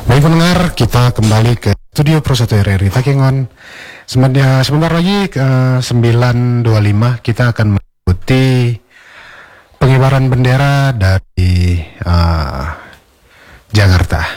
Baik pendengar, kita kembali ke studio Pro 1 RRI Takengon. Sebentar lagi 9.25 kita akan mengikuti pengibaran bendera dari Jakarta.